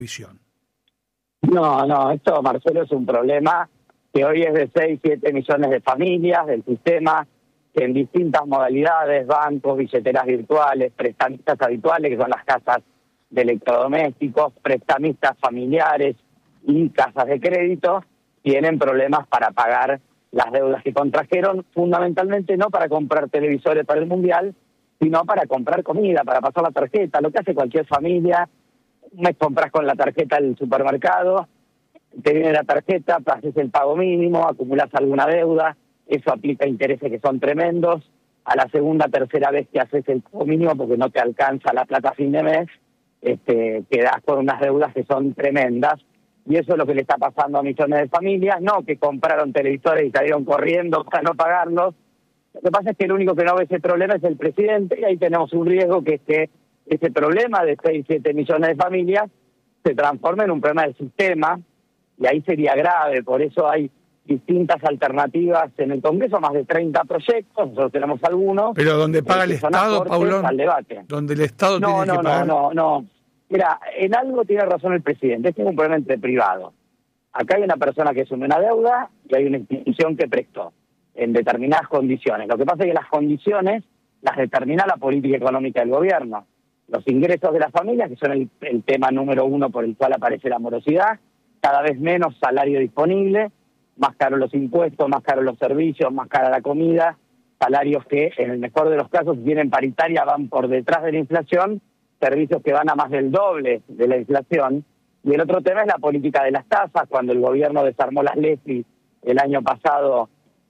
visión. No, esto, Marcelo, es un problema que hoy es de 6, 7 millones de familias del sistema, que en distintas modalidades, bancos, billeteras virtuales, prestamistas habituales, que son las casas de electrodomésticos, prestamistas familiares y casas de crédito, tienen problemas para pagar las deudas que contrajeron, fundamentalmente no para comprar televisores para el Mundial, sino para comprar comida, para pasar la tarjeta, lo que hace cualquier familia. Un mes compras con la tarjeta del supermercado, te viene la tarjeta, haces el pago mínimo, acumulas alguna deuda, eso aplica intereses que son tremendos. A la segunda, tercera vez que haces el pago mínimo porque no te alcanza la plata a fin de mes, quedás con unas deudas que son tremendas. Y eso es lo que le está pasando a millones de familias, no que compraron televisores y salieron corriendo para no pagarlos. Lo que pasa es que el único que no ve ese problema es el presidente, y ahí tenemos un riesgo, que es que ese problema de 6, 7 millones de familias se transforme en un problema del sistema, y ahí sería grave. Por eso hay distintas alternativas en el Congreso, más de 30 proyectos, nosotros tenemos algunos. Pero donde paga el Estado, Paulón, al debate. Donde el Estado tiene que pagar. No. Mira, en algo tiene razón el presidente, este es un problema entre privados. Acá hay una persona que asume una deuda y hay una institución que prestó en determinadas condiciones. Lo que pasa es que las condiciones las determina la política económica del gobierno. Los ingresos de las familias, que son el tema número uno por el cual aparece la morosidad, cada vez menos salario disponible, más caros los impuestos, más caros los servicios, más cara la comida, salarios que en el mejor de los casos, si vienen paritaria, van por detrás de la inflación, servicios que van a más del doble de la inflación. Y el otro tema es la política de las tasas. Cuando el gobierno desarmó las LEFI el año pasado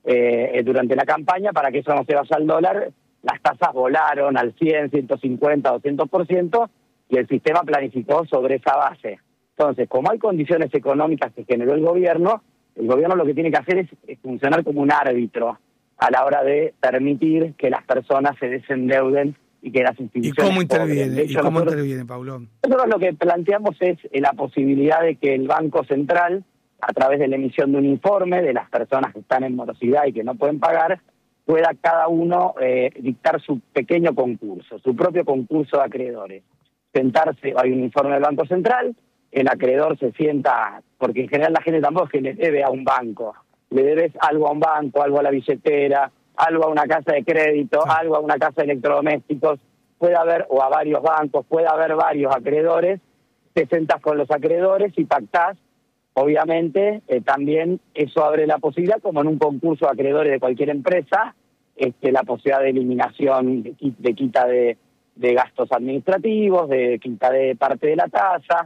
durante la campaña, para que eso no se vaya al dólar, las tasas volaron al 100, 150, 200%, y el sistema planificó sobre esa base. Entonces, como hay condiciones económicas que generó el gobierno lo que tiene que hacer es funcionar como un árbitro a la hora de permitir que las personas se desendeuden y que las instituciones... ¿Y cómo interviene, Paulón? Nosotros lo que planteamos es la posibilidad de que el Banco Central, a través de la emisión de un informe de las personas que están en morosidad y que no pueden pagar, pueda cada uno dictar su pequeño concurso, su propio concurso de acreedores. Sentarse, hay un informe del Banco Central, el acreedor se sienta, porque en general la gente tampoco es que le debe a un banco, le debes algo a un banco, algo a la billetera, algo a una casa de crédito, sí, algo a una casa de electrodomésticos, puede haber, o a varios bancos, puede haber varios acreedores, te sentás con los acreedores y pactás. Obviamente, también eso abre la posibilidad, como en un concurso de acreedores de cualquier empresa, la posibilidad de eliminación, de quita de gastos administrativos, de quita de parte de la tasa,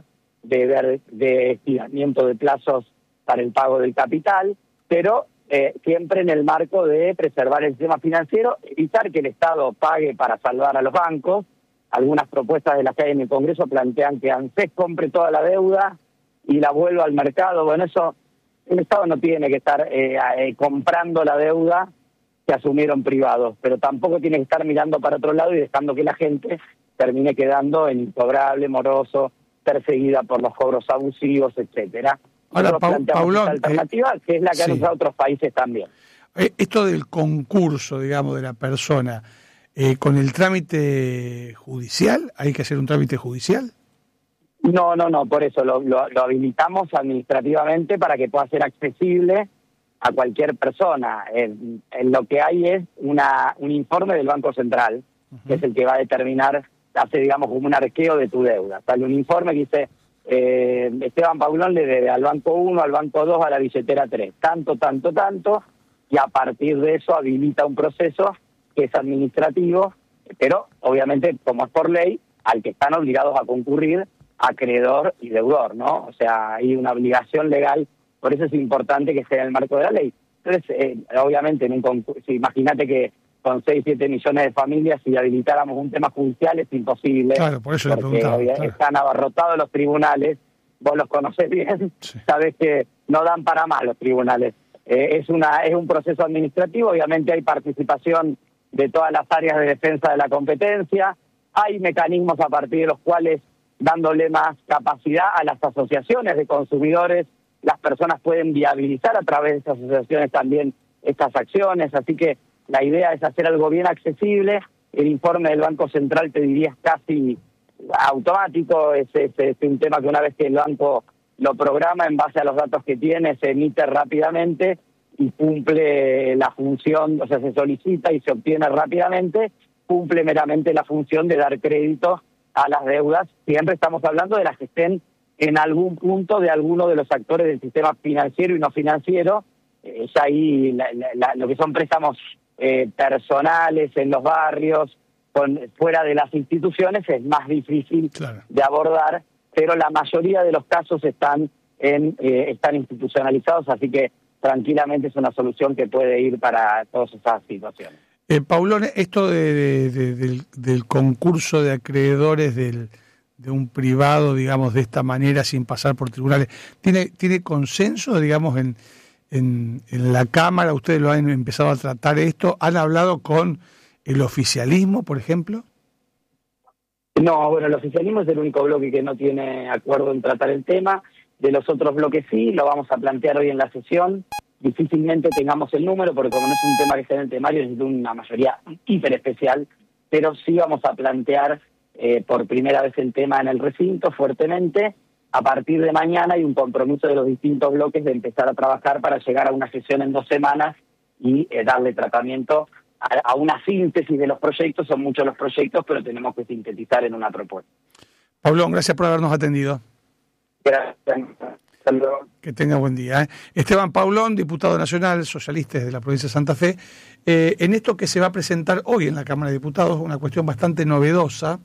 de estiramiento de plazos para el pago del capital, pero siempre en el marco de preservar el sistema financiero, evitar que el Estado pague para salvar a los bancos. Algunas propuestas de las que hay en el Congreso plantean que ANSES compre toda la deuda y la vuelva al mercado. Bueno, eso, el Estado no tiene que estar comprando la deuda que asumieron privados, pero tampoco tiene que estar mirando para otro lado y dejando que la gente termine quedando en incobrable, moroso, perseguida por los cobros abusivos, etcétera. Ahora, Paulón, esta alternativa, que es la que han usado otros países también. Esto del concurso, digamos, de la persona, ¿con el trámite judicial? ¿Hay que hacer un trámite judicial? No, por eso lo habilitamos administrativamente para que pueda ser accesible a cualquier persona. En lo que hay es un informe del Banco Central, que es el que va a determinar, hace, digamos, como un arqueo de tu deuda. Sale un informe que dice, Esteban Paulón le debe al Banco 1, al Banco 2, a la billetera 3, tanto, y a partir de eso habilita un proceso que es administrativo, pero obviamente, como es por ley, al que están obligados a concurrir acreedor y deudor, ¿no? O sea, hay una obligación legal, por eso es importante que esté en el marco de la ley. Entonces, obviamente, en un concurso, imagínate que con 6, 7 millones de familias, si habilitáramos un tema judicial, es imposible. Claro, por eso le preguntaba. Claro. Están abarrotados los tribunales, vos los conocés bien, sí. Sabés que no dan para más los tribunales. Es un proceso administrativo, obviamente hay participación de todas las áreas de defensa de la competencia, hay mecanismos a partir de los cuales, dándole más capacidad a las asociaciones de consumidores, las personas pueden viabilizar a través de esas asociaciones también estas acciones, así que la idea es hacer algo bien accesible. El informe del Banco Central, te diría, es automático, es un tema que una vez que el banco lo programa en base a los datos que tiene, se emite rápidamente y cumple la función, o sea, se solicita y se obtiene rápidamente, cumple meramente la función de dar crédito a las deudas. Siempre estamos hablando de las que estén en algún punto de alguno de los actores del sistema financiero y no financiero. Ya ahí lo que son préstamos personales en los barrios, fuera de las instituciones, es más difícil de abordar, pero la mayoría de los casos están institucionalizados, así que tranquilamente es una solución que puede ir para todas esas situaciones. Paulón, esto del concurso de acreedores de un privado, digamos, de esta manera, sin pasar por tribunales, ¿tiene consenso, digamos, en la Cámara? ¿Ustedes lo han empezado a tratar esto? ¿Han hablado con el oficialismo, por ejemplo? No, bueno, el oficialismo es el único bloque que no tiene acuerdo en tratar el tema. De los otros bloques sí, lo vamos a plantear hoy en la sesión. Difícilmente tengamos el número, porque como no es un tema que está en el temario, es de una mayoría hiper especial, pero sí vamos a plantear por primera vez el tema en el recinto fuertemente. A partir de mañana hay un compromiso de los distintos bloques de empezar a trabajar para llegar a una sesión en 2 semanas y darle tratamiento a una síntesis de los proyectos. Son muchos los proyectos, pero tenemos que sintetizar en una propuesta. Paulón, gracias por habernos atendido. Gracias. Saludos. Que tenga buen día. Esteban Paulón, diputado nacional, socialista de la provincia de Santa Fe. En esto que se va a presentar hoy en la Cámara de Diputados, una cuestión bastante novedosa.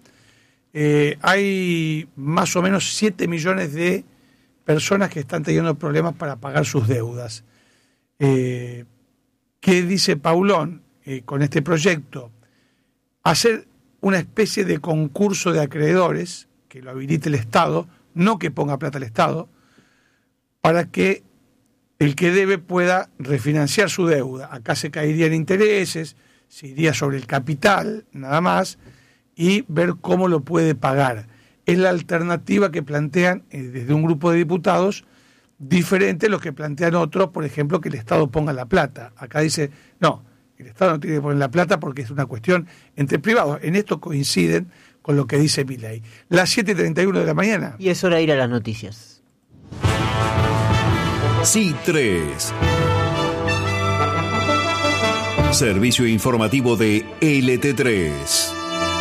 Hay más o menos 7 millones de personas que están teniendo problemas para pagar sus deudas. ¿Qué dice Paulón con este proyecto? Hacer una especie de concurso de acreedores, que lo habilite el Estado, no que ponga plata el Estado, para que el que debe pueda refinanciar su deuda. Acá se caerían intereses, se iría sobre el capital, nada más, y ver cómo lo puede pagar. Es la alternativa que plantean desde un grupo de diputados, diferente a lo que plantean otros, por ejemplo, que el Estado ponga la plata. Acá dice, no, el Estado no tiene que poner la plata porque es una cuestión entre privados. En esto coinciden con lo que dice Milei. Las 7:31 de la mañana. Y es hora de ir a las noticias. Sí3. Servicio informativo de LT3.